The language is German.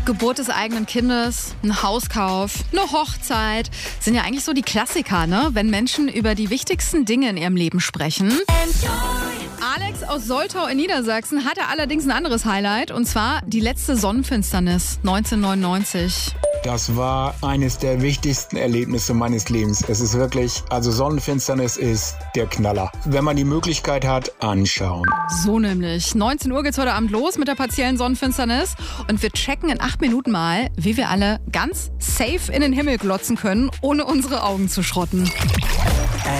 Geburt des eigenen Kindes, ein Hauskauf, eine Hochzeit, sind ja eigentlich so die Klassiker, ne? Wenn Menschen über die wichtigsten Dinge in ihrem Leben sprechen. Alex aus Soltau in Niedersachsen hatte allerdings ein anderes Highlight, und zwar die letzte Sonnenfinsternis 1999. Das war eines der wichtigsten Erlebnisse meines Lebens. Es ist wirklich, also Sonnenfinsternis ist der Knaller. Wenn man die Möglichkeit hat, anschauen. So nämlich. 19 Uhr geht's heute Abend los mit der partiellen Sonnenfinsternis. Und wir checken in 8 Minuten mal, wie wir alle ganz safe in den Himmel glotzen können, ohne unsere Augen zu schrotten.